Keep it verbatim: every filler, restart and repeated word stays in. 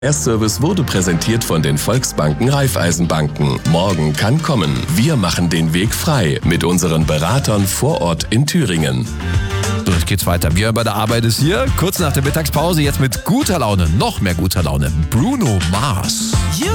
Der Service wurde präsentiert von den Volksbanken Raiffeisenbanken. Morgen kann kommen. Wir machen den Weg frei mit unseren Beratern vor Ort in Thüringen. So, jetzt geht's weiter. Wir bei der Arbeit ist hier, kurz nach der Mittagspause, jetzt mit guter Laune, noch mehr guter Laune. Bruno Mars.